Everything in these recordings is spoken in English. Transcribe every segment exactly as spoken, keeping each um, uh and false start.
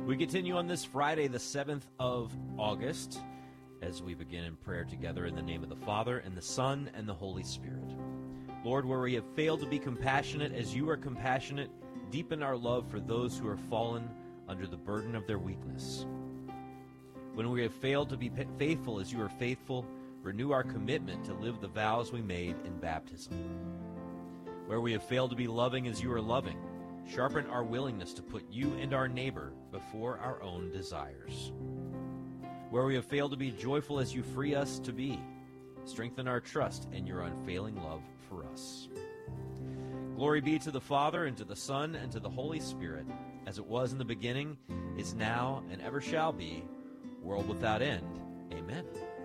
We continue on this Friday, the seventh of August, as we begin in prayer together in the name of the Father, and the Son, and the Holy Spirit. Lord, where we have failed to be compassionate as you are compassionate, deepen our love for those who are fallen under the burden of their weakness. When we have failed to be faithful as you are faithful, renew our commitment to live the vows we made in baptism. Where we have failed to be loving as you are loving, sharpen our willingness to put you and our neighbor before our own desires. Where we have failed to be joyful as you free us to be, strengthen our trust in your unfailing love for us. Glory be to the Father, and to the Son, and to the Holy Spirit, as it was in the beginning, is now, and ever shall be, world without end. Amen.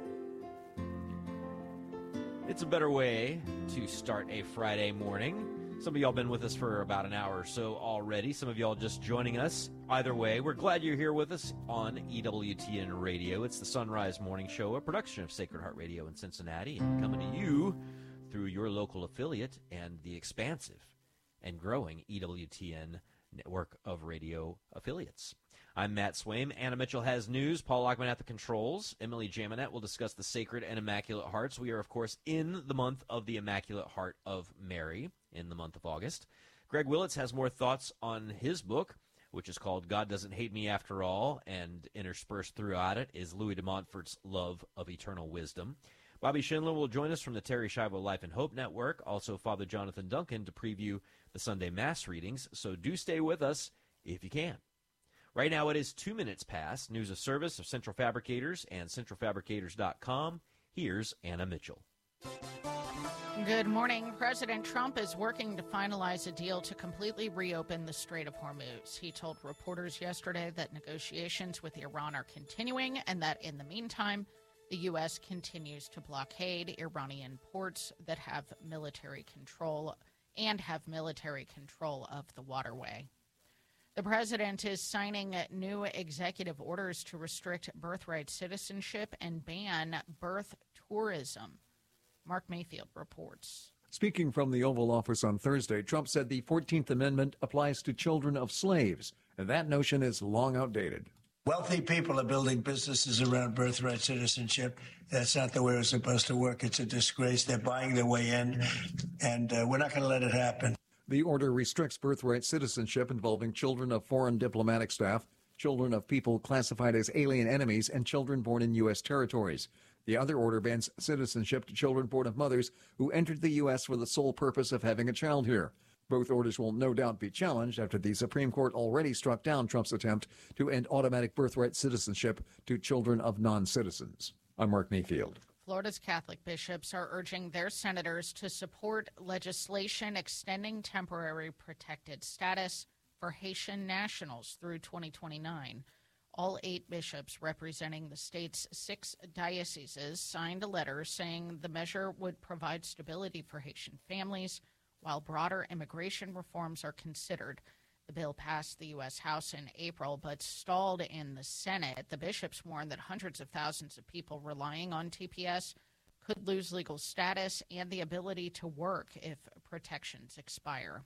It's a better way to start a Friday morning. Some of y'all been with us for about an hour or so already. Some of y'all just joining us. Either way, we're glad you're here with us on E W T N Radio. It's the Sunrise Morning Show, a production of Sacred Heart Radio in Cincinnati, and coming to you through your local affiliate and the expansive and growing E W T N network of radio affiliates. I'm Matt Swaim. Anna Mitchell has news. Paul Lockman at the controls. Emily Jaminet will discuss the Sacred and Immaculate Hearts. We are, of course, in the month of the Immaculate Heart of Mary, in the month of August. Greg Willits has more thoughts on his book, which is called God Doesn't Hate Me After All, and interspersed throughout it is Louis de Montfort's Love of Eternal Wisdom. Bobby Schindler will join us from the Terry Schiavo Life and Hope Network, also Father Jonathan Duncan to preview the Sunday Mass readings, so do stay with us if you can. Right now it is two minutes past. News of service of Central Fabricators and central fabricators dot com. Here's Anna Mitchell. Good morning. President Trump is working to finalize a deal to completely reopen the Strait of Hormuz. He told reporters yesterday that negotiations with Iran are continuing and that in the meantime, the U S continues to blockade Iranian ports that have military control and have military control of the waterway. The president is signing new executive orders to restrict birthright citizenship and ban birth tourism. Mark Mayfield reports. Speaking from the Oval Office on Thursday, Trump said the fourteenth Amendment applies to children of slaves, and that notion is long outdated. Wealthy people are building businesses around birthright citizenship. That's not the way it's supposed to work. It's a disgrace. They're buying their way in, and uh, we're not going to let it happen. The order restricts birthright citizenship involving children of foreign diplomatic staff, children of people classified as alien enemies, and children born in U S territories. The other order bans citizenship to children born of mothers who entered the U S for the sole purpose of having a child here. Both orders will no doubt be challenged after the Supreme Court already struck down Trump's attempt to end automatic birthright citizenship to children of non-citizens. I'm Mark Mayfield. Florida's Catholic bishops are urging their senators to support legislation extending temporary protected status for Haitian nationals through twenty twenty-nine. All eight bishops representing the state's six dioceses signed a letter saying the measure would provide stability for Haitian families while broader immigration reforms are considered. The bill passed the U S House in April but stalled in the Senate. The bishops warned that hundreds of thousands of people relying on T P S could lose legal status and the ability to work if protections expire.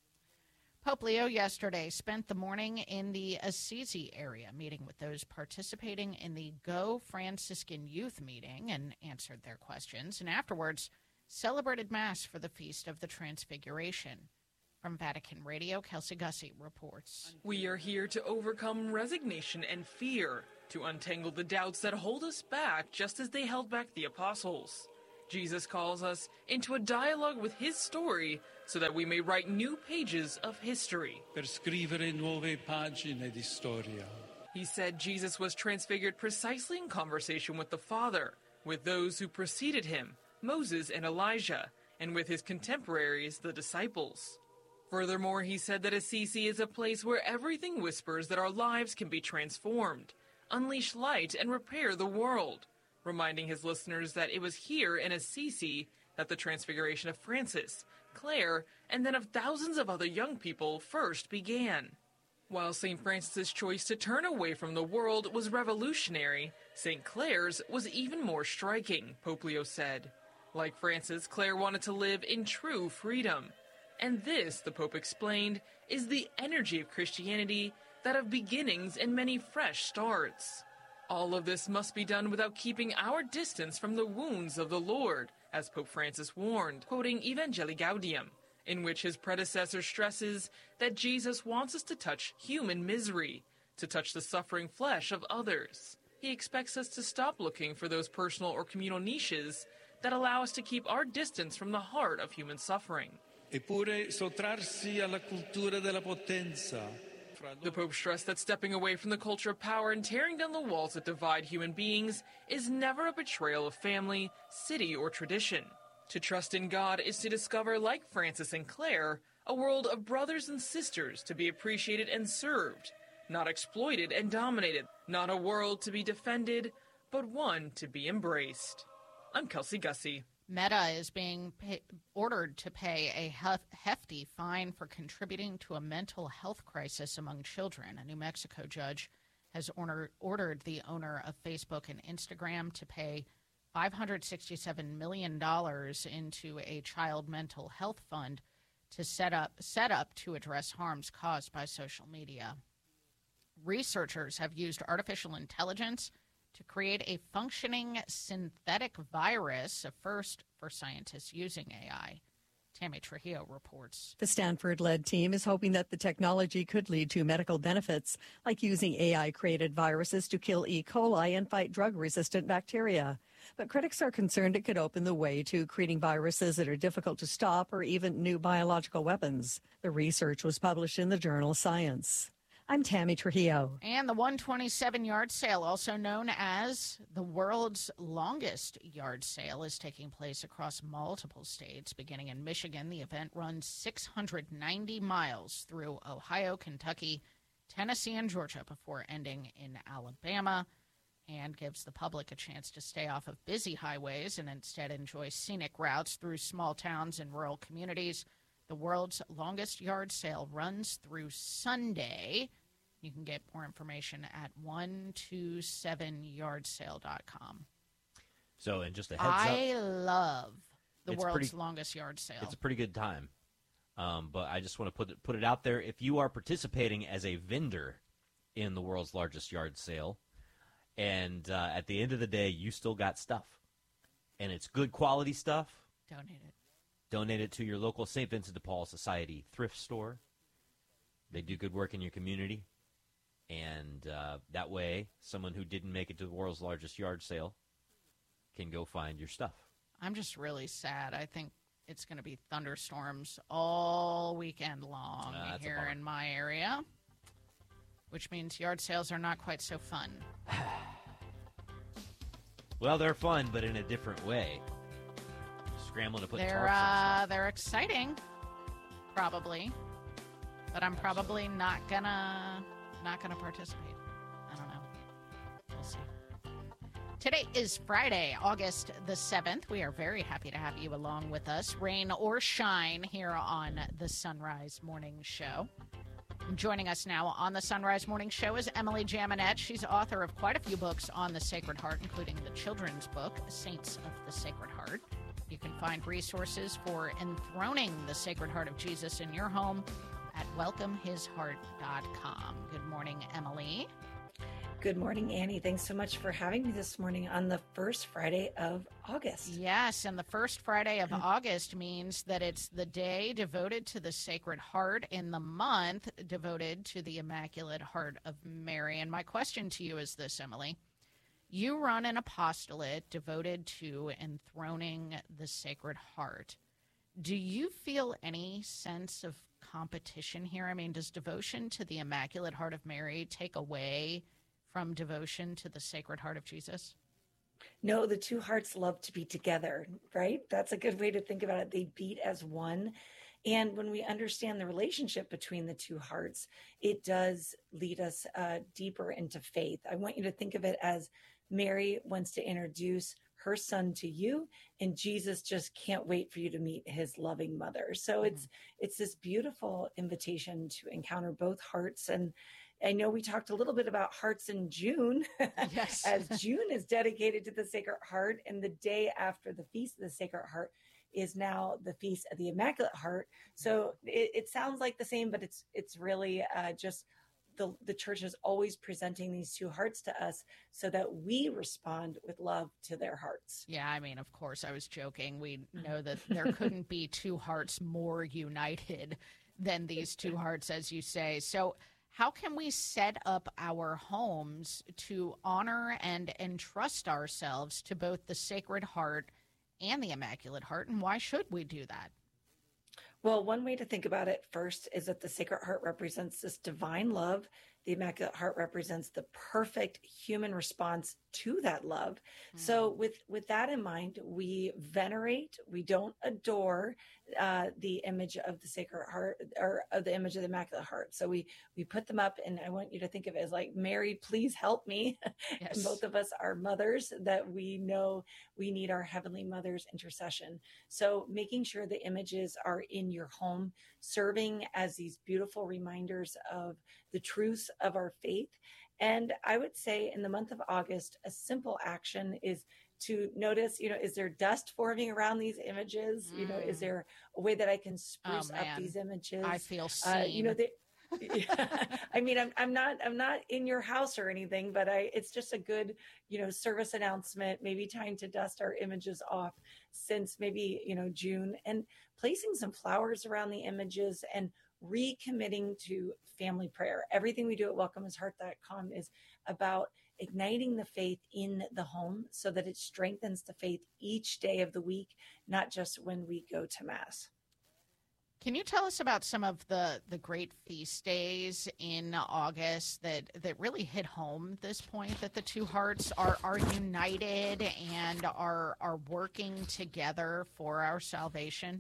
Pope Leo yesterday spent the morning in the Assisi area, meeting with those participating in the Go Franciscan Youth meeting and answered their questions, and afterwards celebrated Mass for the Feast of the Transfiguration. From Vatican Radio, Kelsey Gussie reports. We are here to overcome resignation and fear, to untangle the doubts that hold us back just as they held back the apostles. Jesus calls us into a dialogue with his story so that we may write new pages of history. Per scrivere nuove pagine di storia. He said Jesus was transfigured precisely in conversation with the Father, with those who preceded him, Moses and Elijah, and with his contemporaries, the disciples. Furthermore, he said that Assisi is a place where everything whispers that our lives can be transformed, unleash light, and repair the world, reminding his listeners that it was here in Assisi that the transfiguration of Francis, Claire, and then of thousands of other young people first began. While Saint Francis's choice to turn away from the world was revolutionary, Saint Clare's was even more striking, Pope Leo said. Like Francis, Clare wanted to live in true freedom. And this, the Pope explained, is the energy of Christianity that of beginnings and many fresh starts. All of this must be done without keeping our distance from the wounds of the Lord, as Pope Francis warned, quoting Evangelii Gaudium, in which his predecessor stresses that Jesus wants us to touch human misery, to touch the suffering flesh of others. He expects us to stop looking for those personal or communal niches that allow us to keep our distance from the heart of human suffering. Eppure sottrarsi alla cultura della potenza. The Pope stressed that stepping away from the culture of power and tearing down the walls that divide human beings is never a betrayal of family, city, or tradition. To trust in God is to discover, like Francis and Clare, a world of brothers and sisters to be appreciated and served, not exploited and dominated, not a world to be defended, but one to be embraced. I'm Kelsey Gussie. Meta is being pay, ordered to pay a hef- hefty fine for contributing to a mental health crisis among children. A New Mexico judge has order, ordered the owner of Facebook and Instagram to pay five hundred sixty-seven million dollars into a child mental health fund to set up set up to address harms caused by social media. Researchers have used artificial intelligence to create a functioning synthetic virus, a first for scientists using A I. Tammy Trujillo reports. The Stanford-led team is hoping that the technology could lead to medical benefits, like using A I-created viruses to kill E. coli and fight drug-resistant bacteria. But critics are concerned it could open the way to creating viruses that are difficult to stop or even new biological weapons. The research was published in the journal Science. I'm Tammy Trujillo. And the one twenty-seven yard sale, also known as the world's longest yard sale, is taking place across multiple states. Beginning in Michigan, the event runs six hundred ninety miles through Ohio, Kentucky, Tennessee, and Georgia before ending in Alabama, and gives the public a chance to stay off of busy highways and instead enjoy scenic routes through small towns and rural communities. The world's longest yard sale runs through Sunday. You can get more information at one twenty-seven yard sale dot com. So, and just a heads I up. love the It's world's pretty- longest yard sale. It's a pretty good time. Um, but I just want to put it, put it out there. If you are participating as a vendor in the world's largest yard sale, and uh, at the end of the day, you still got stuff, and it's good quality stuff, Donate it. donate it to your local Saint Vincent de Paul Society thrift store. They do good work in your community. And uh, that way, someone who didn't make it to the world's largest yard sale can go find your stuff. I'm just really sad. I think it's going to be thunderstorms all weekend long Uh, that's a here bummer. in my area, which means yard sales are not quite so fun. Well, they're fun, but in a different way. Scrambling to put They're tarps uh, they're exciting, probably, but I'm probably not gonna not gonna participate. I don't know. We'll see. Today is Friday, August the seventh. We are very happy to have you along with us, rain or shine, here on the Sunrise Morning Show. Joining us now on the Sunrise Morning Show is Emily Jaminet. She's author of quite a few books on the Sacred Heart, including the children's book, Saints of the Sacred Heart. You can find resources for enthroning the Sacred Heart of Jesus in your home at welcome his heart dot com. Good morning, Emily. Good morning, Annie. Thanks so much for having me this morning on the first Friday of August. Yes, and the first Friday of August means that it's the day devoted to the Sacred Heart in the month devoted to the Immaculate Heart of Mary. And my question to you is this, Emily. You run an apostolate devoted to enthroning the Sacred Heart. Do you feel any sense of competition here? I mean, does devotion to the Immaculate Heart of Mary take away from devotion to the Sacred Heart of Jesus? No, the two hearts love to be together, right? That's a good way to think about it. They beat as one. And when we understand the relationship between the two hearts, it does lead us uh, deeper into faith. I want you to think of it as Mary wants to introduce her son to you, and Jesus just can't wait for you to meet his loving mother. So mm-hmm. it's it's this beautiful invitation to encounter both hearts. And I know we talked a little bit about hearts in June, yes. as June is dedicated to the Sacred Heart, and the day after the Feast of the Sacred Heart is now the Feast of the Immaculate Heart. So it, it sounds like the same, but it's it's really uh, just the, the church is always presenting these two hearts to us so that we respond with love to their hearts. Yeah, I mean, of course, I was joking. We know that there couldn't be two hearts more united than these two hearts, as you say. So how can we set up our homes to honor and entrust ourselves to both the Sacred Heart and the Immaculate Heart, and why should we do that? Well, one way to think about it first is that the Sacred Heart represents this divine love. The Immaculate Heart represents the perfect human response to that love. Mm. So with, with that in mind, we venerate, we don't adore uh, the image of the Sacred Heart or of the image of the Immaculate Heart. So we, we put them up, and I want you to think of it as like, Mary, please help me. Yes. And both of us are mothers that we know we need our Heavenly Mother's intercession. So making sure the images are in your home, serving as these beautiful reminders of the truths of our faith. And I would say in the month of August, a simple action is to notice, you know, is there dust forming around these images? Mm. You know, is there a way that I can spruce oh, up these images? I feel seen. Uh, you know, they, yeah. I mean, I'm, I'm not, I'm not in your house or anything, but I, it's just a good, you know, service announcement, maybe time to dust our images off since maybe, you know, June, and placing some flowers around the images and recommitting to family prayer. Everything we do at welcome his heart dot com is about igniting the faith in the home so that it strengthens the faith each day of the week, not just when we go to Mass. Can you tell us about some of the, the great feast days in August that, that really hit home this point, that the two hearts are, are united and are, are working together for our salvation?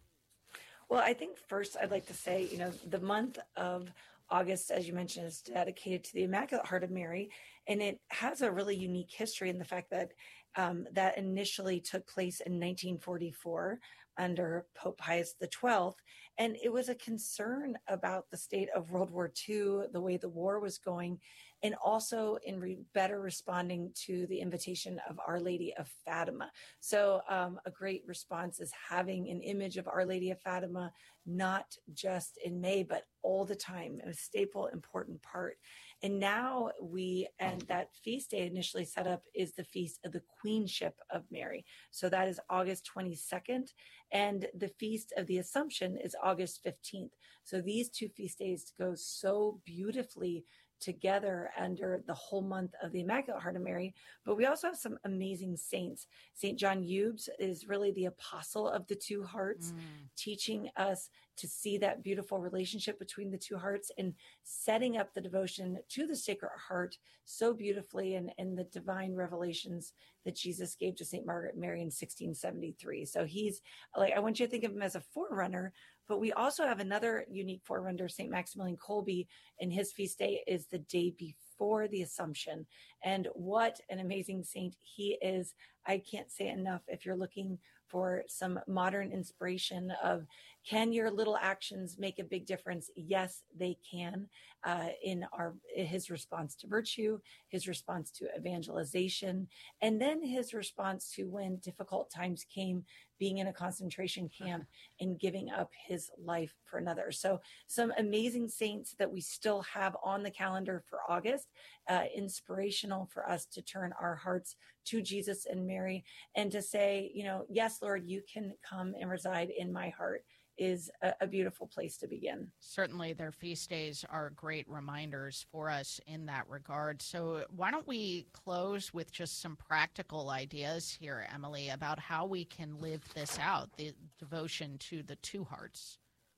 Well, I think first I'd like to say, you know, the month of August, as you mentioned, is dedicated to the Immaculate Heart of Mary, and it has a really unique history in the fact that um, that initially took place in nineteen forty-four under Pope Pius the twelfth, and it was a concern about the state of World War Two, the way the war was going, and also in re- better responding to the invitation of Our Lady of Fatima. So um, a great response is having an image of Our Lady of Fatima, not just in May, but all the time, a staple, important part. And now we, and that feast day initially set up is the Feast of the Queenship of Mary. So that is August twenty-second. And the Feast of the Assumption is August fifteenth. So these two feast days go so beautifully together under the whole month of the Immaculate Heart of Mary. But we also have some amazing saints. Saint John Eudes is really the apostle of the two hearts, mm. teaching us to see that beautiful relationship between the two hearts and setting up the devotion to the Sacred Heart so beautifully and, and the divine revelations that Jesus gave to Saint Margaret Mary in sixteen seventy-three. So he's like, I want you to think of him as a forerunner, but we also have another unique forerunner, Saint Maximilian Kolbe, and his feast day is the day before the Assumption. And what an amazing saint he is. I can't say enough. If you're looking for some modern inspiration of, can your little actions make a big difference? Yes, they can. Uh, in our his response to virtue, his response to evangelization, and then his response to when difficult times came, being in a concentration camp and giving up his life for another. So some amazing saints that we still have on the calendar for August, uh, inspirational for us to turn our hearts to Jesus and Mary and to say, you know, yes, Lord, you can come and reside in my heart, is a, a beautiful place to begin. Certainly their feast days are great reminders for us in that regard. So why don't we close with just some practical ideas here, Emily, about how we can live this out, the devotion to the two hearts?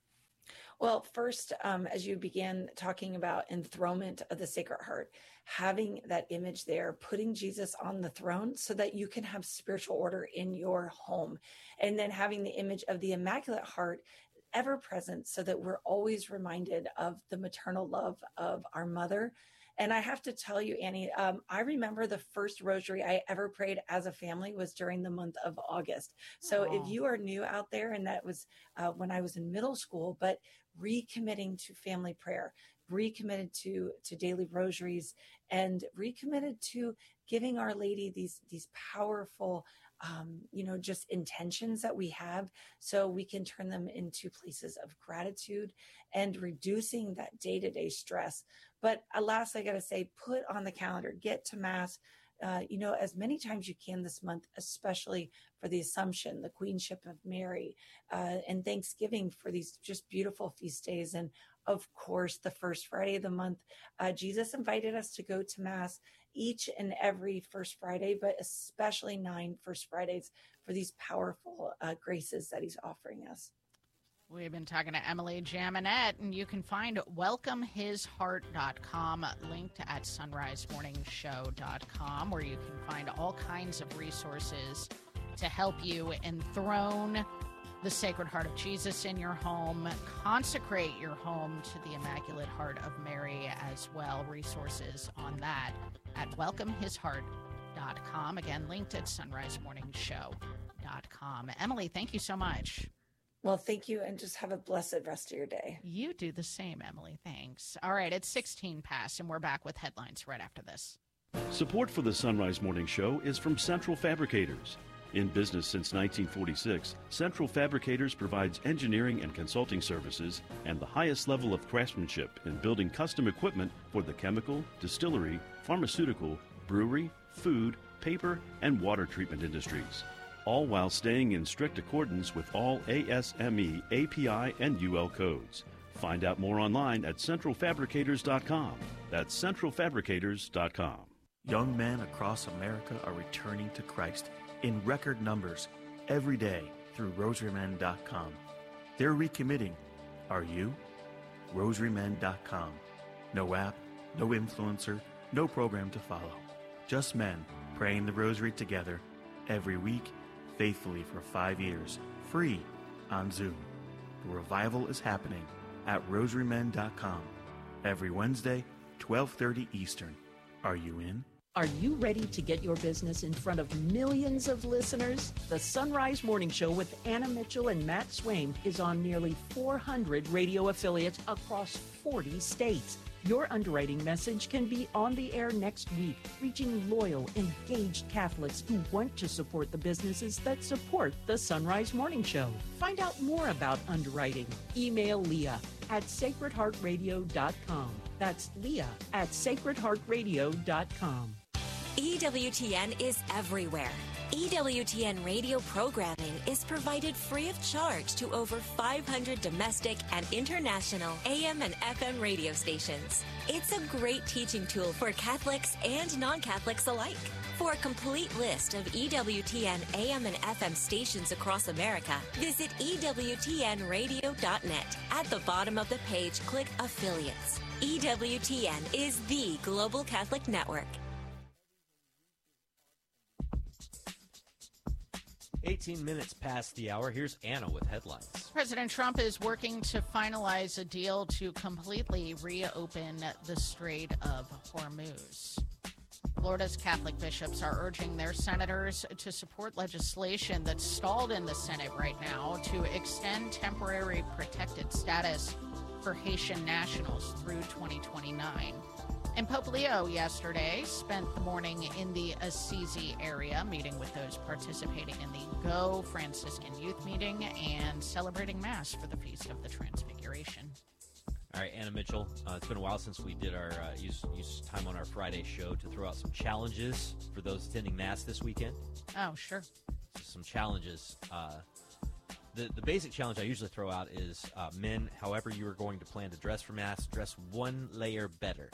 Well, first, um, as you began talking about enthronement of the Sacred Heart, having that image there, putting Jesus on the throne so that you can have spiritual order in your home, and then having the image of the Immaculate Heart ever present so that we're always reminded of the maternal love of our mother. And I have to tell you, Annie, um, I remember the first rosary I ever prayed as a family was during the month of August. So Aww. If you are new out there, and that was uh, when I was in middle school, but recommitting to family prayer, recommitted to, to daily rosaries, and recommitted to giving Our Lady these, these powerful Um, you know, just intentions that we have so we can turn them into places of gratitude and reducing that day-to-day stress. But uh, last, I got to say, put on the calendar, get to Mass, uh, you know, as many times you can this month, especially for the Assumption, the Queenship of Mary, uh, and Thanksgiving for these just beautiful feast days. And of course, the first Friday of the month, uh, Jesus invited us to go to Mass each and every first Friday, but especially nine First Fridays for these powerful uh, graces that he's offering us. We've been talking to Emily Jaminet, and you can find welcome his heart dot com linked at sunrise morning show dot com, where you can find all kinds of resources to help you enthrone the Sacred Heart of Jesus in your home, consecrate your home to the Immaculate Heart of Mary as well. Resources on that at welcome his heart dot com. Again, linked at sunrise morning show dot com. Emily, thank you so much. Well, thank you, and just have a blessed rest of your day. You do the same, Emily. Thanks. All right, it's sixteen past, and we're back with headlines right after this. Support for the Sunrise Morning Show is from Central Fabricators. In business since nineteen forty-six, Central Fabricators provides engineering and consulting services and the highest level of craftsmanship in building custom equipment for the chemical, distillery, pharmaceutical, brewery, food, paper, and water treatment industries, all while staying in strict accordance with all A S M E, A P I, and U L codes. Find out more online at central fabricators dot com. That's central fabricators dot com. Young men across America are returning to Christ in record numbers every day through rosary men dot com. They're recommitting. Are you? rosary men dot com. No app, no influencer, no program to follow. Just men praying the rosary together every week, faithfully for five years, free on Zoom. The revival is happening at rosary men dot com every Wednesday, twelve thirty Eastern. Are you in? Are you ready to get your business in front of millions of listeners? The Sunrise Morning Show with Anna Mitchell and Matt Swaim is on nearly four hundred radio affiliates across forty states. Your underwriting message can be on the air next week, reaching loyal, engaged Catholics who want to support the businesses that support the Sunrise Morning Show. Find out more about underwriting. Email Leah at sacred heart radio dot com. That's Leah at sacred heart radio dot com. E W T N is everywhere. E W T N radio programming is provided free of charge to over five hundred domestic and international A M and F M radio stations. It's a great teaching tool for Catholics and non-Catholics alike. For a complete list of E W T N A M and F M stations across America, visit E W T N radio dot net. At the bottom of the page, click Affiliates. E W T N is the global Catholic network. eighteen minutes past the hour. Here's Anna with headlines. President Trump is working to finalize a deal to completely reopen the Strait of Hormuz. Florida's Catholic bishops are urging their senators to support legislation that's stalled in the Senate right now to extend temporary protected status for Haitian nationals through twenty twenty-nine. And Pope Leo yesterday spent the morning in the Assisi area, meeting with those participating in the Go Franciscan Youth Meeting and celebrating Mass for the Feast of the Transfiguration. All right, Anna Mitchell, uh, it's been a while since we did our uh, use, use time on our Friday show to throw out some challenges for those attending Mass this weekend. Oh, sure. Some challenges. Uh, the, the basic challenge I usually throw out is uh, men, however you are going to plan to dress for Mass, dress one layer better.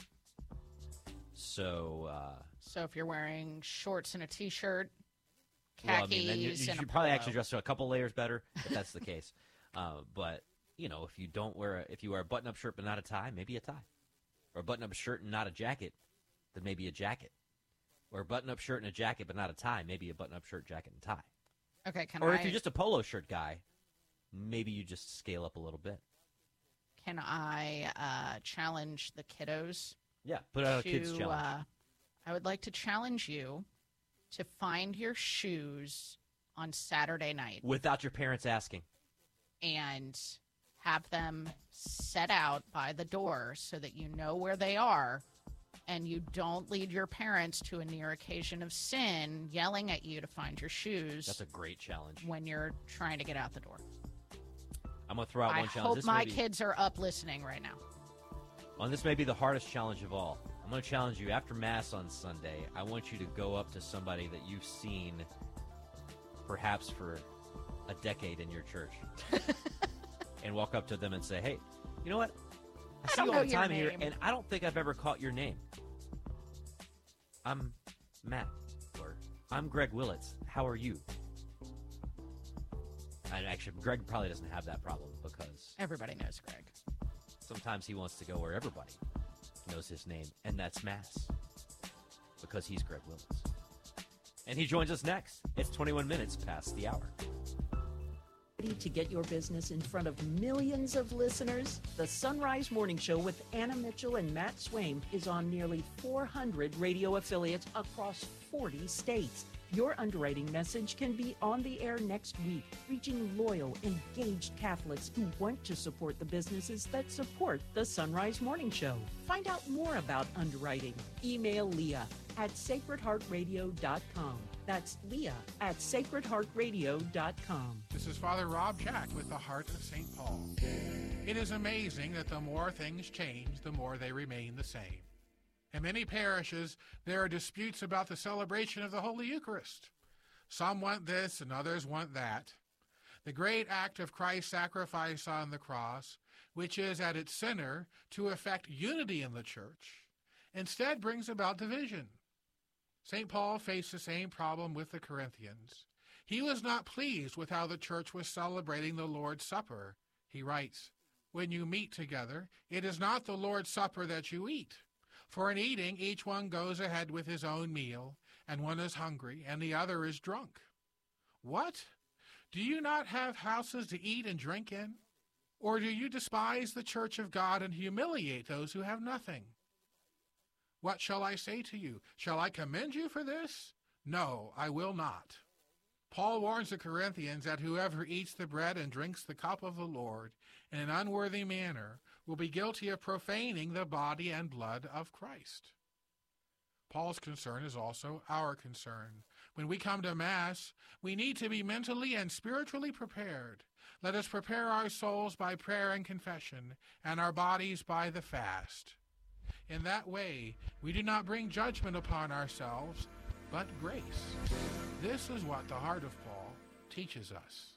So, uh, so if you're wearing shorts and a T-shirt, khakis, well, I mean, then you, you should and a probably polo. actually dress a couple layers better if that's the case. Uh, but you know, if you don't wear, a, if you wear a button-up shirt but not a tie, maybe a tie, or a button-up shirt and not a jacket, then maybe a jacket, or a button-up shirt and a jacket but not a tie, maybe a button-up shirt, jacket, and tie. Okay, can or I? if you're just a polo shirt guy, maybe you just scale up a little bit. Can I uh, challenge the kiddos? Yeah, put out a to, kids challenge. Uh, I would like to challenge you to find your shoes on Saturday night without your parents asking, and have them set out by the door so that you know where they are, and you don't lead your parents to a near occasion of sin yelling at you to find your shoes. That's a great challenge when you're trying to get out the door. I'm going to throw out I one challenge. hope This my be... kids are up listening right now. On this may be the hardest challenge of all. I'm going to challenge you after Mass on Sunday. I want you to go up to somebody that you've seen perhaps for a decade in your church and walk up to them and say, hey, you know what? I, I see don't you know all the your time here, name. and I don't think I've ever caught your name. I'm Matt, or I'm Greg Willits. How are you? And actually, Greg probably doesn't have that problem because Everybody knows Greg. sometimes he wants to go where everybody knows his name, and that's Mass, because he's Greg Willits. And he joins us next. It's twenty-one minutes past the hour. Ready to get your business in front of millions of listeners? The Sunrise Morning Show with Anna Mitchell and Matt Swaim is on nearly four hundred radio affiliates across forty states. Your underwriting message can be on the air next week, reaching loyal, engaged Catholics who want to support the businesses that support the Sunrise Morning Show. Find out more about underwriting. Email Leah at sacred heart radio dot com. That's Leah at sacred heart radio dot com. This is Father Rob Jack with the Heart of Saint Paul. It is amazing that the more things change, the more they remain the same. In many parishes, there are disputes about the celebration of the Holy Eucharist. Some want this and others want that. The great act of Christ's sacrifice on the cross, which is at its center to effect unity in the Church, instead brings about division. Saint Paul faced the same problem with the Corinthians. He was not pleased with how the Church was celebrating the Lord's Supper. He writes, "When you meet together, it is not the Lord's Supper that you eat. For in eating, each one goes ahead with his own meal, and one is hungry, and the other is drunk. What? Do you not have houses to eat and drink in? Or do you despise the church of God and humiliate those who have nothing? What shall I say to you? Shall I commend you for this? No, I will not." Paul warns the Corinthians that whoever eats the bread and drinks the cup of the Lord in an unworthy manner will be guilty of profaning the body and blood of Christ. Paul's concern is also our concern. When we come to Mass, we need to be mentally and spiritually prepared. Let us prepare our souls by prayer and confession, and our bodies by the fast. In that way, we do not bring judgment upon ourselves, but grace. This is what the heart of Paul teaches us.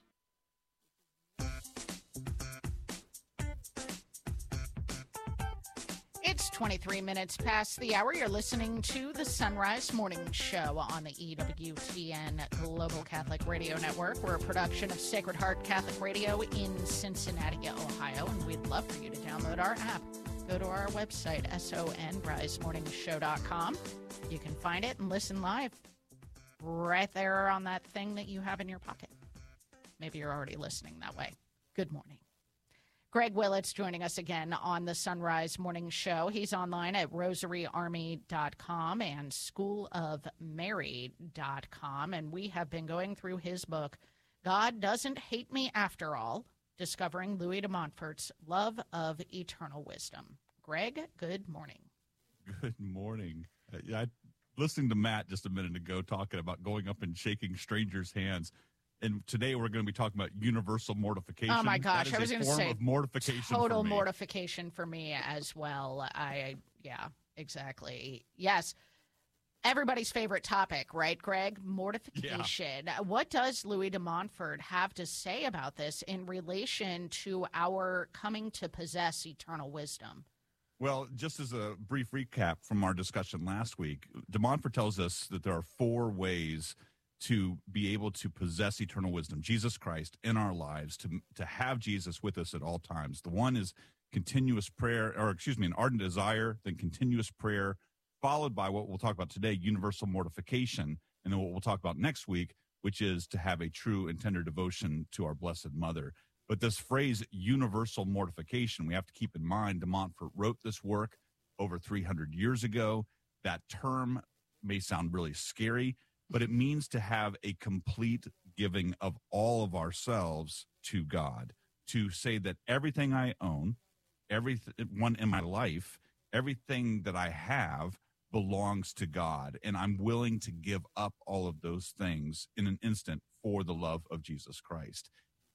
It's twenty-three minutes past the hour. You're listening to the Sunrise Morning Show on the E W T N Global Catholic Radio Network. We're a production of Sacred Heart Catholic Radio in Cincinnati, Ohio, and we'd love for you to download our app. Go to our website, sunrise morning show dot com. You can find it and listen live right there on that thing that you have in your pocket. Maybe you're already listening that way. Good morning. Greg Willits joining us again on the Sunrise Morning Show. He's online at rosary army dot com and school of mary dot com, and we have been going through his book, God Doesn't Hate Me After All, Discovering Louis de Montfort's Love of Eternal Wisdom. Greg, good morning. Good morning. Uh, yeah, I, listening to Matt just a minute ago talking about going up and shaking strangers' hands. And today we're going to be talking about universal mortification. Oh, my gosh. That is I was a going to form say of mortification total for me. mortification for me as well. I, yeah, exactly. Yes. Everybody's favorite topic, right, Greg? Mortification. Yeah. What does Louis de Montfort have to say about this in relation to our coming to possess eternal wisdom? Well, just as a brief recap from our discussion last week, de Montfort tells us that there are four ways to be able to possess eternal wisdom, Jesus Christ in our lives, to to have Jesus with us at all times. The one is continuous prayer, or excuse me, an ardent desire, then continuous prayer, followed by what we'll talk about today, universal mortification, and then what we'll talk about next week, which is to have a true and tender devotion to our Blessed Mother. But this phrase, universal mortification, we have to keep in mind, de Montfort wrote this work over three hundred years ago. That term may sound really scary, but it means to have a complete giving of all of ourselves to God, to say that everything I own, everyone in my life, everything that I have belongs to God, and I'm willing to give up all of those things in an instant for the love of Jesus Christ.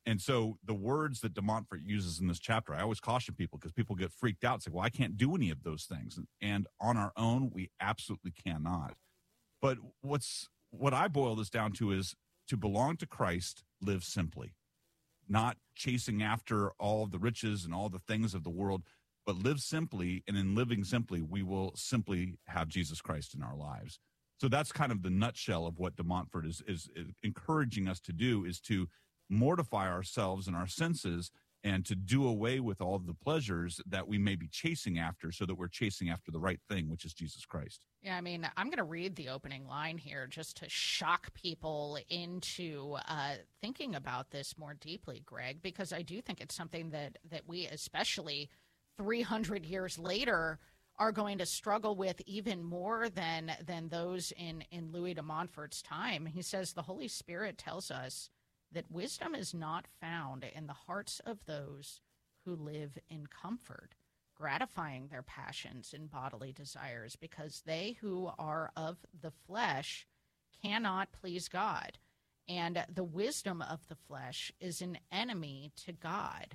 And so the words that De Montfort uses in this chapter, I always caution people because people get freaked out. It's like, well, I can't do any of those things. And on our own, we absolutely cannot. But what's what I boil this down to is to belong to Christ, live simply, not chasing after all of the riches and all the things of the world, but live simply. And in living simply, we will simply have Jesus Christ in our lives. So that's kind of the nutshell of what De Montfort is, is, is encouraging us to do, is to mortify ourselves and our senses and to do away with all of the pleasures that we may be chasing after so that we're chasing after the right thing, which is Jesus Christ. Yeah, I mean, I'm going to read the opening line here just to shock people into uh, thinking about this more deeply, Greg, because I do think it's something that, that we, especially three hundred years later, are going to struggle with even more than than those in, in Louis de Montfort's time. He says, the Holy Spirit tells us that wisdom is not found in the hearts of those who live in comfort, gratifying their passions and bodily desires, because they who are of the flesh cannot please God, and the wisdom of the flesh is an enemy to God.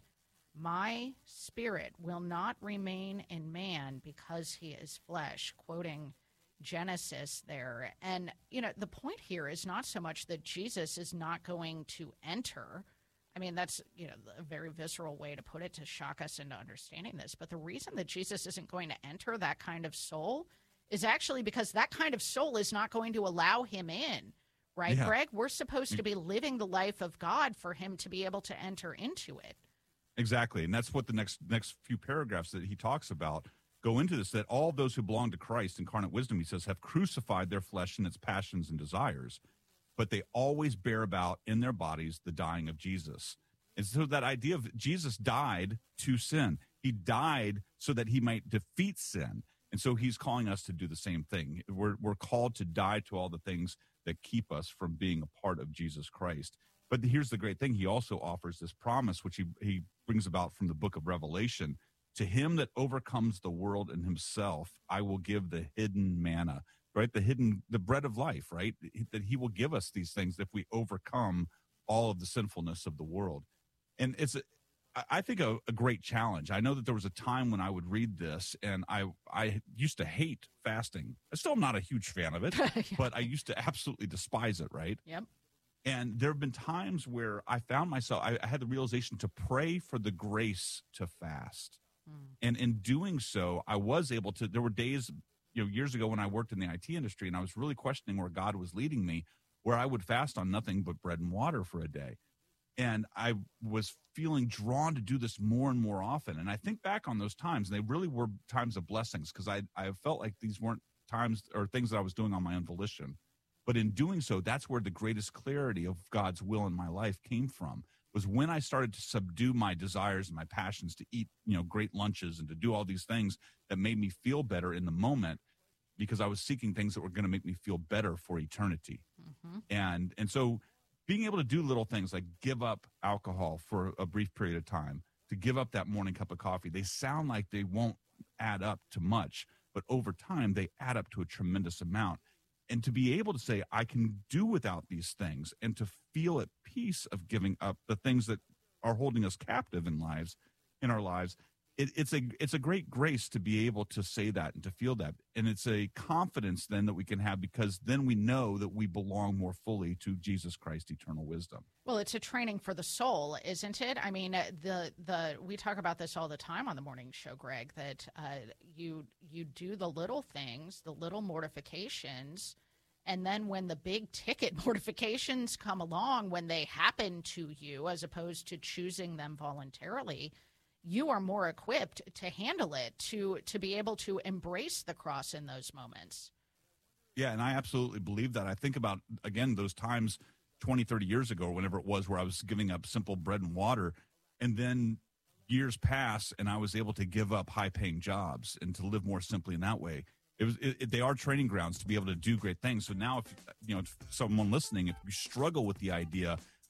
My spirit will not remain in man because he is flesh, quoting Genesis there. And, you know, the point here is not so much that Jesus is not going to enter. I mean, that's, you know, a very visceral way to put it to shock us into understanding this. But the reason that Jesus isn't going to enter that kind of soul is actually because that kind of soul is not going to allow him in. Right, yeah. Greg? We're supposed to be living the life of God for him to be able to enter into it. Exactly. And that's what the next next few paragraphs that he talks about go into this, that all those who belong to Christ, incarnate wisdom, he says, have crucified their flesh and its passions and desires, but they always bear about in their bodies the dying of Jesus. And so that idea of Jesus died to sin. He died so that he might defeat sin. And so he's calling us to do the same thing. We're, we're called to die to all the things that keep us from being a part of Jesus Christ. But here's the great thing. He also offers this promise, which he, he brings about from the book of Revelation. To him that overcomes the world and himself, I will give the hidden manna, right? The hidden, the bread of life, right? That he will give us these things if we overcome all of the sinfulness of the world. And it's, a, I think, a, a great challenge. I know that there was a time when I would read this and I, I used to hate fasting. I still am not a huge fan of it, yeah. But I used to absolutely despise it, right? Yep. And there have been times where I found myself, I, I had the realization to pray for the grace to fast. And in doing so, I was able to, there were days, you know, years ago when I worked in the I T industry and I was really questioning where God was leading me, where I would fast on nothing but bread and water for a day. And I was feeling drawn to do this more and more often. And I think back on those times, and they really were times of blessings, because I, I felt like these weren't times or things that I was doing on my own volition. But in doing so, that's where the greatest clarity of God's will in my life came from. Was when I started to subdue my desires and my passions to eat, you know, great lunches and to do all these things that made me feel better in the moment, because I was seeking things that were going to make me feel better for eternity. Mm-hmm. And and so being able to do little things like give up alcohol for a brief period of time, to give up that morning cup of coffee, they sound like they won't add up to much, but over time they add up to a tremendous amount. And to be able to say, I can do without these things, and to feel at peace of giving up the things that are holding us captive in lives, in our lives, it, it's a it's a great grace to be able to say that and to feel that. And it's a confidence then that we can have, because then we know that we belong more fully to Jesus Christ, eternal wisdom. Well, it's a training for the soul, isn't it? I mean, the the we talk about this all the time on the morning show, Greg, that uh, you you do the little things, the little mortifications, and then when the big ticket mortifications come along, when they happen to you, as opposed to choosing them voluntarily, you are more equipped to handle it, to to be able to embrace the cross in those moments. Yeah, and I absolutely believe that. I think about, again, those times twenty, thirty years ago, or whenever it was, where I was giving up simple bread and water, and then years pass and I was able to give up high-paying jobs and to live more simply in that way. It was, it, it, they are training grounds to be able to do great things. So now, if you know, if someone listening, if you struggle with the idea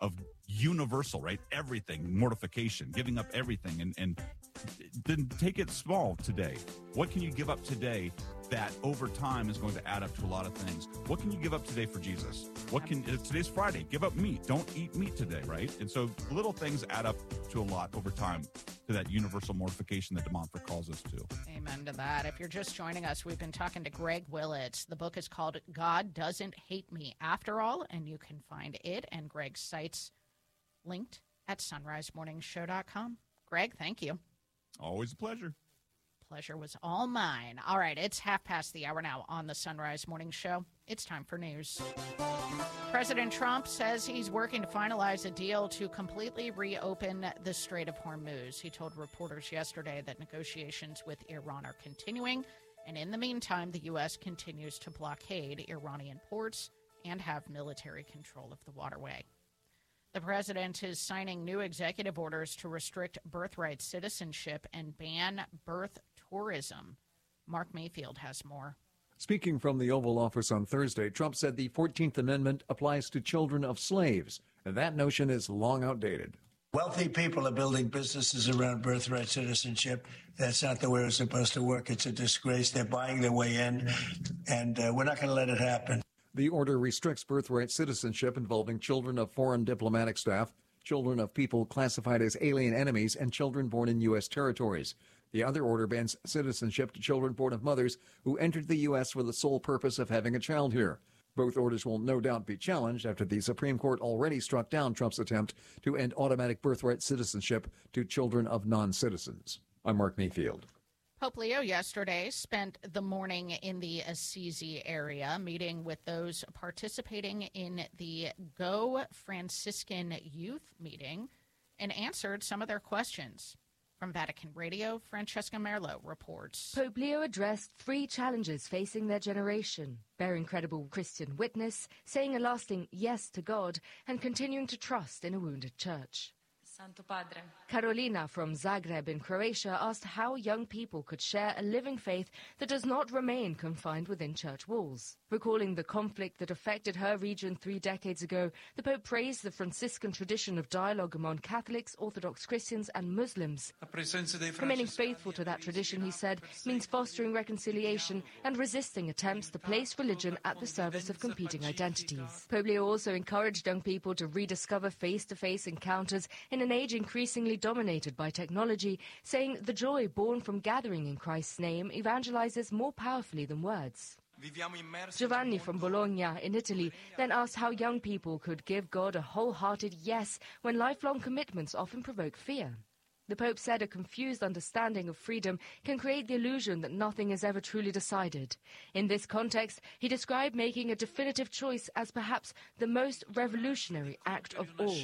of universal, right? Everything, mortification, giving up everything, and, and then take it small today. What can you give up today that over time is going to add up to a lot of things? What can you give up today for Jesus? What can, today's Friday, give up meat. Don't eat meat today, right? And so little things add up to a lot over time to that universal mortification that De Montfort calls us to. Amen to that. If you're just joining us, we've been talking to Greg Willits. The book is called God Doesn't Hate Me After All, and you can find it and Greg's sites linked at sunrise morning show dot com. Greg, thank you. Always a pleasure. Pleasure was all mine. All right, it's half past the hour now on the Sunrise Morning Show. It's time for news. President Trump says he's working to finalize a deal to completely reopen the Strait of Hormuz. He told reporters yesterday that negotiations with Iran are continuing, and in the meantime, the U S continues to blockade Iranian ports and have military control of the waterway. The president is signing new executive orders to restrict birthright citizenship and ban birth tourism. Mark Mayfield has more. Speaking from the Oval Office on Thursday, Trump said the fourteenth Amendment applies to children of slaves, and that notion is long outdated. Wealthy people are building businesses around birthright citizenship. That's not the way it's supposed to work. It's a disgrace. They're buying their way in, and uh, we're not going to let it happen. The order restricts birthright citizenship involving children of foreign diplomatic staff, children of people classified as alien enemies, and children born in U S territories. The other order bans citizenship to children born of mothers who entered the U S for the sole purpose of having a child here. Both orders will no doubt be challenged after the Supreme Court already struck down Trump's attempt to end automatic birthright citizenship to children of non-citizens. I'm Mark Mayfield. Pope Leo yesterday spent the morning in the Assisi area meeting with those participating in the Go Franciscan Youth Meeting and answered some of their questions. From Vatican Radio, Francesca Merlo reports. Pope Leo addressed three challenges facing their generation: bearing credible Christian witness, saying a lasting yes to God, and continuing to trust in a wounded church. Santo Padre. Carolina from Zagreb in Croatia asked how young people could share a living faith that does not remain confined within church walls. Recalling the conflict that affected her region three decades ago, the Pope praised the Franciscan tradition of dialogue among Catholics, Orthodox Christians and Muslims. Remaining faithful to that tradition, he said, means fostering reconciliation and resisting attempts to place religion at the service of competing identities. Pope Leo also encouraged young people to rediscover face-to-face encounters in an age increasingly dominated by technology, saying the joy born from gathering in Christ's name evangelizes more powerfully than words. Giovanni from Bologna in Italy then asked how young people could give God a wholehearted yes when lifelong commitments often provoke fear. The Pope said a confused understanding of freedom can create the illusion that nothing is ever truly decided. In this context, he described making a definitive choice as perhaps the most revolutionary act of all.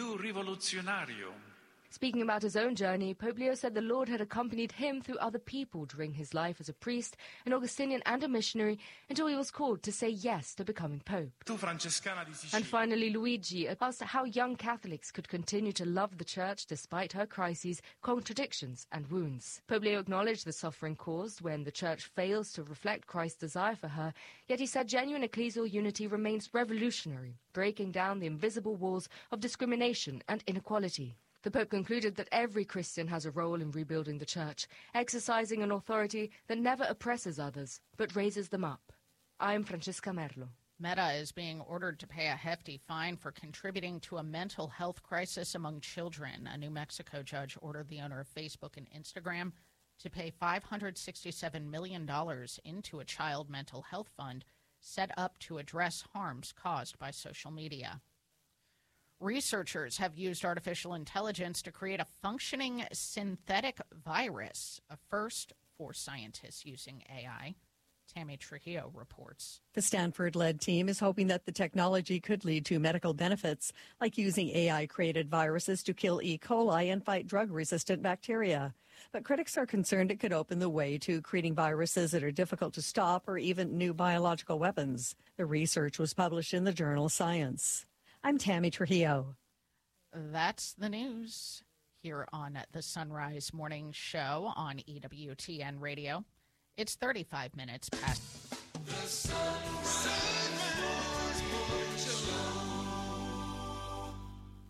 Speaking about his own journey, Pope Leo said the Lord had accompanied him through other people during his life as a priest, an Augustinian and a missionary, until he was called to say yes to becoming Pope. And finally, Luigi asked how young Catholics could continue to love the Church despite her crises, contradictions and wounds. Pope Leo acknowledged the suffering caused when the Church fails to reflect Christ's desire for her, yet he said genuine ecclesial unity remains revolutionary, breaking down the invisible walls of discrimination and inequality. The Pope concluded that every Christian has a role in rebuilding the Church, exercising an authority that never oppresses others, but raises them up. I'm Francesca Merlo. Meta is being ordered to pay a hefty fine for contributing to a mental health crisis among children. A New Mexico judge ordered the owner of Facebook and Instagram to pay five hundred sixty-seven million dollars into a child mental health fund set up to address harms caused by social media. Researchers have used artificial intelligence to create a functioning synthetic virus, a first for scientists using A I. Tammy Trujillo reports. The Stanford-led team is hoping that the technology could lead to medical benefits, like using A I-created viruses to kill E. coli and fight drug-resistant bacteria. But critics are concerned it could open the way to creating viruses that are difficult to stop or even new biological weapons. The research was published in the journal Science. I'm Tammy Trujillo. That's the news here on the Sunrise Morning Show on E W T N Radio. It's thirty-five minutes past. The Sunrise Morning Show.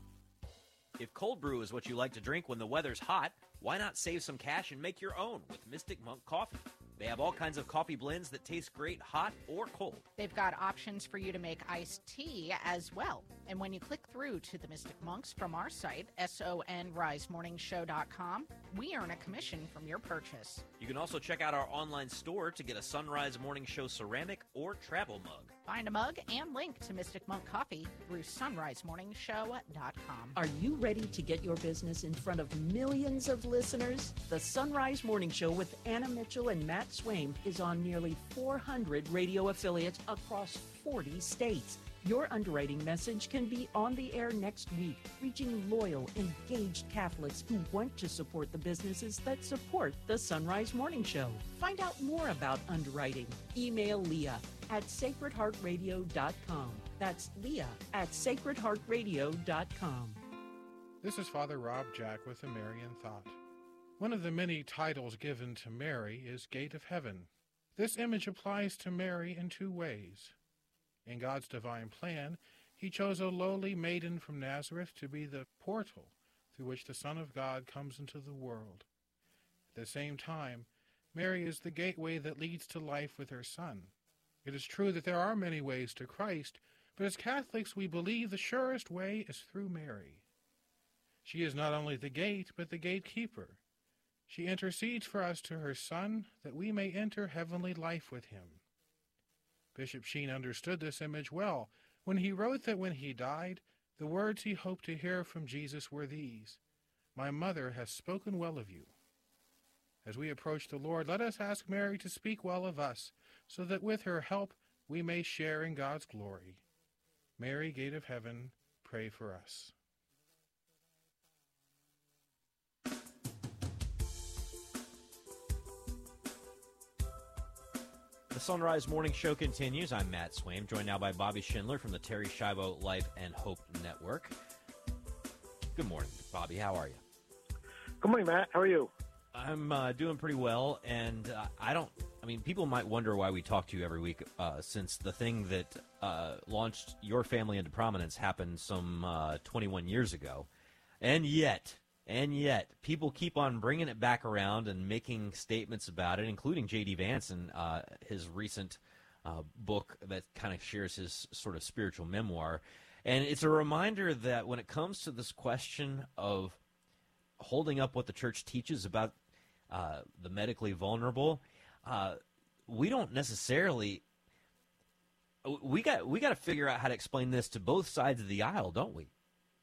If cold brew is what you like to drink when the weather's hot, why not save some cash and make your own with Mystic Monk Coffee? They have all kinds of coffee blends that taste great hot or cold. They've got options for you to make iced tea as well. And when you click through to the Mystic Monks from our site, sonrise morning show dot com, we earn a commission from your purchase. You can also check out our online store to get a Sunrise Morning Show ceramic or travel mug. Find a mug and link to Mystic Monk Coffee through sunrise morning show dot com. Are you ready to get your business in front of millions of listeners? The Sunrise Morning Show with Anna Mitchell and Matt Swaim is on nearly four hundred radio affiliates across forty states. Your underwriting message can be on the air next week, reaching loyal, engaged Catholics who want to support the businesses that support the Sunrise Morning Show. Find out more about underwriting. Email Leah at sacred heart radio dot com. That's Leah at sacred heart radio dot com. This is Father Rob Jack with a Marian Thought. One of the many titles given to Mary is Gate of Heaven. This image applies to Mary in two ways. In God's divine plan, he chose a lowly maiden from Nazareth to be the portal through which the Son of God comes into the world. At the same time, Mary is the gateway that leads to life with her Son. It is true that there are many ways to Christ, but as Catholics we believe the surest way is through Mary. She is not only the gate, but the gatekeeper. She intercedes for us to her Son, that we may enter heavenly life with him. Bishop Sheen understood this image well when he wrote that when he died, the words he hoped to hear from Jesus were these: "My mother has spoken well of you." As we approach the Lord, let us ask Mary to speak well of us, so that with her help we may share in God's glory. Mary, Gate of Heaven, pray for us. The Sunrise Morning Show continues. I'm Matt Swaim, joined now by Bobby Schindler from the Terry Schiavo Life and Hope Network. Good morning, Bobby. How are you? Good morning, Matt. How are you? I'm uh, doing pretty well, and uh, I don't, I mean, people might wonder why we talk to you every week, uh, since the thing that uh, launched your family into prominence happened some uh, twenty-one years ago. And yet, and yet, people keep on bringing it back around and making statements about it, including J D. Vance in uh, his recent uh, book that kind of shares his sort of spiritual memoir. And it's a reminder that when it comes to this question of holding up what the church teaches about uh, the medically vulnerable, uh, we don't necessarily we got we got to figure out how to explain this to both sides of the aisle, don't we?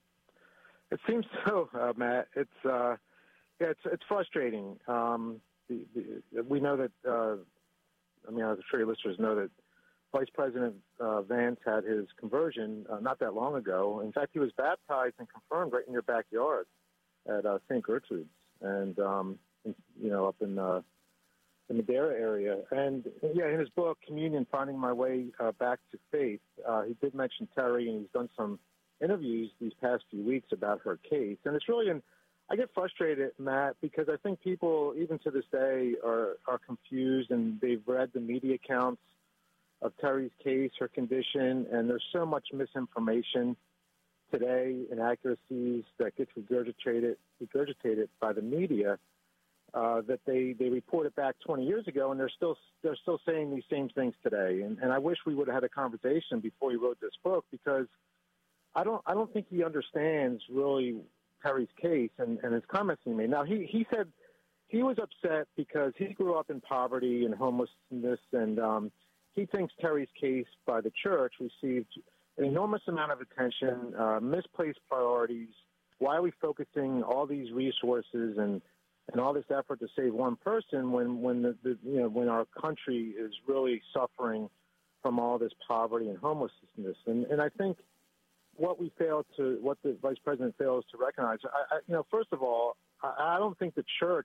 It seems so, uh, Matt. It's uh, yeah, it's it's frustrating. Um, the, the, we know that. Uh, I mean, I'm sure your listeners know that Vice President uh, Vance had his conversion uh, not that long ago. In fact, he was baptized and confirmed right in your backyard at uh, Saint Gertrude's, and um, in, you know, up in uh, the Madera area. And yeah, in his book Communion: Finding My Way uh, Back to Faith, uh, he did mention Terry, and he's done some interviews these past few weeks about her case. And it's really, an, I get frustrated, Matt, because I think people, even to this day, are, are confused, and they've read the media accounts of Terry's case, her condition, and there's so much misinformation today, inaccuracies that gets regurgitated, regurgitated by the media, uh, that they, they reported back twenty years ago, and they're still they're still saying these same things today. And, and I wish we would have had a conversation before he wrote this book, because I don't I don't think he understands really Terry's case and, and his comments he made. Now, he, he said he was upset because he grew up in poverty and homelessness, and um, he thinks Terry's case by the church received an enormous amount of attention, uh, misplaced priorities. Why are we focusing all these resources and, and all this effort to save one person when, when, the, the, you know, when our country is really suffering from all this poverty and homelessness? And, and I think what we fail to, what the vice president fails to recognize, I, I, you know, first of all, I, I don't think the church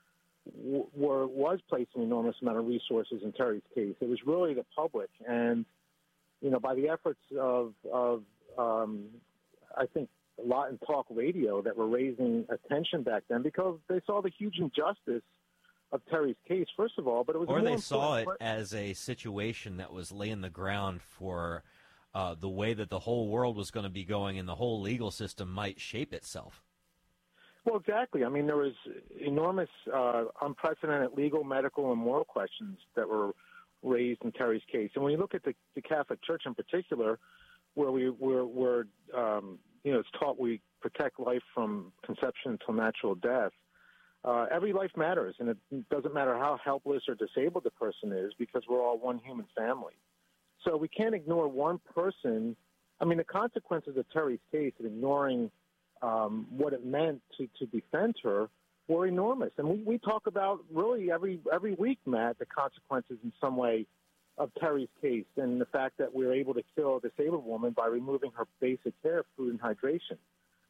w- were, was placing an enormous amount of resources in Terry's case. It was really the public, and you know, by the efforts of, of um, I think, Lot and Talk Radio that were raising attention back then because they saw the huge injustice of Terry's case, first of all, but it was or more they saw it important. as a situation that was laying the ground for uh, the way that the whole world was going to be going and the whole legal system might shape itself. Well, exactly. I mean, there was enormous, uh, unprecedented legal, medical, and moral questions that were raised in Terry's case. And when you look at the, the Catholic Church in particular, where we were, where, um, you know, it's taught we protect life from conception until natural death, uh, every life matters, and it doesn't matter how helpless or disabled the person is, because we're all one human family. So we can't ignore one person. I mean, the consequences of Terry's case of ignoring um, what it meant to, to defend her were enormous. And we, we talk about really every every week, Matt, the consequences in some way of Terry's case, and the fact that we were able to kill a disabled woman by removing her basic care, food, and hydration.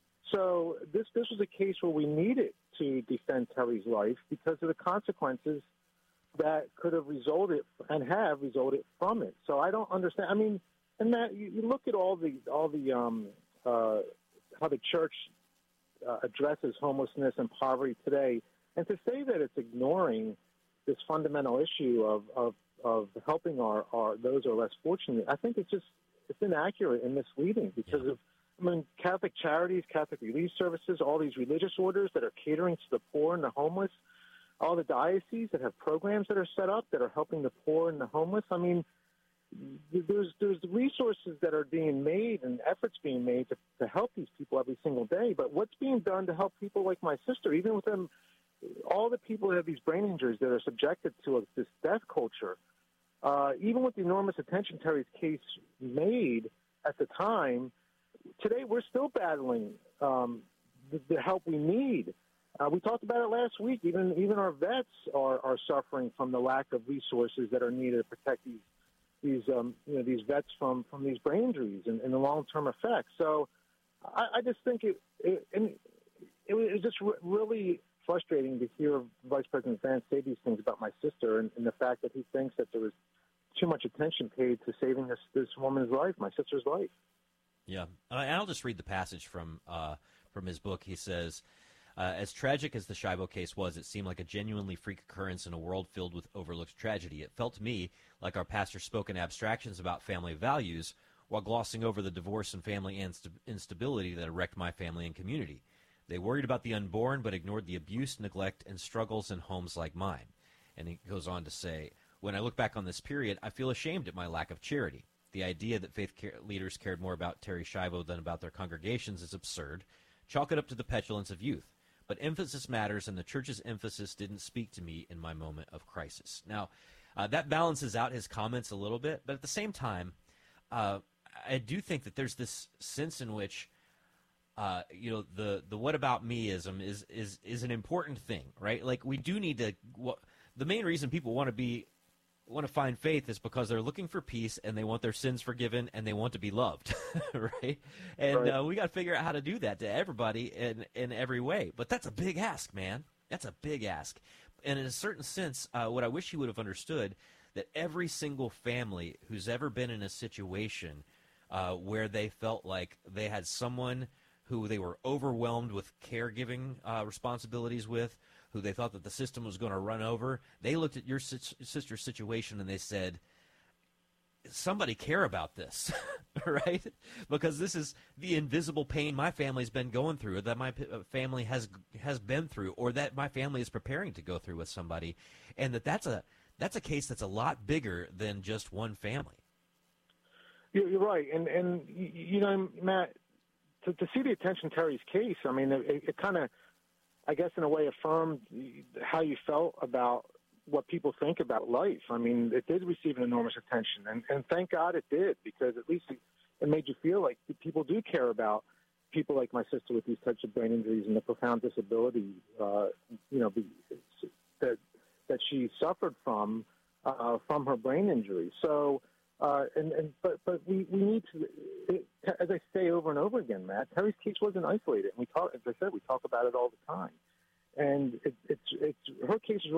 So this this was a case where we needed to defend Terry's life because of the consequences that could have resulted and have resulted from it. So I don't understand. I mean, and Matt, you, you look at all the all the um, uh, how the church uh, addresses homelessness and poverty today, and to say that it's ignoring this fundamental issue of of, of helping our, our those who are less fortunate, I think it's just it's inaccurate and misleading because yeah. of I mean Catholic charities, Catholic relief services, all these religious orders that are catering to the poor and the homeless, all the dioceses that have programs that are set up that are helping the poor and the homeless. I mean, there's there's resources that are being made and efforts being made to, to help these people every single day. But what's being done to help people like my sister, even with them, all the people that have these brain injuries that are subjected to a, this death culture, uh, even with the enormous attention Terry's case made at the time, today we're still battling um, the, the help we need. Uh, we talked about it last week. Even even our vets are, are suffering from the lack of resources that are needed to protect these these um, you know these vets from, from these brain injuries and, and the long term effects. So I, I just think it it, it, it was just re- really frustrating to hear Vice President Vance say these things about my sister, and, and the fact that he thinks that there was too much attention paid to saving this this woman's life, my sister's life. Yeah, uh, and I'll just read the passage from uh, from his book. He says, Uh, as tragic as the Shibo case was, it seemed like a genuinely freak occurrence in a world filled with overlooked tragedy. It felt to me like our pastor spoke in abstractions about family values while glossing over the divorce and family inst- instability that wrecked my family and community. They worried about the unborn but ignored the abuse, neglect, and struggles in homes like mine. And he goes on to say, when I look back on this period, I feel ashamed at my lack of charity. The idea that faith care- leaders cared more about Terry Shibo than about their congregations is absurd. Chalk it up to the petulance of youth. But emphasis matters, and the church's emphasis didn't speak to me in my moment of crisis. Now, uh, that balances out his comments a little bit, but at the same time, uh, I do think that there's this sense in which, uh, you know, the the what about meism is is is an important thing, right? Like we do need to. Well, the main reason people want to be want to find faith is because they're looking for peace and they want their sins forgiven and they want to be loved, right? And right. Uh, we got to figure out how to do that to everybody in in every way. But that's a big ask, man. That's a big ask. And in a certain sense, uh, what I wish he would have understood, that every single family who's ever been in a situation uh, where they felt like they had someone who they were overwhelmed with caregiving uh, responsibilities with, who they thought that the system was going to run over, they looked at your si- sister's situation and they said, somebody care about this, right? Because this is the invisible pain my family's been going through, or that my p- family has has been through, or that my family is preparing to go through with somebody, and that that's a that's a case that's a lot bigger than just one family. You're, you're right, and and you know, Matt, to, to see the attention Terry's case, I mean, it, it kind of, I guess, in a way, affirmed how you felt about what people think about life. I mean, it did receive an enormous attention, and, and thank God it did, because at least it, it made you feel like people do care about people like my sister with these types of brain injuries and the profound disability, uh, you know, be, that that she suffered from uh, from her brain injury. So, uh, and, and but but we, we need to, it, as I say over and over again, Matt, Terry's case wasn't isolated, and we talk, as I said, we talk about it all the time, and it, it's it's her case is really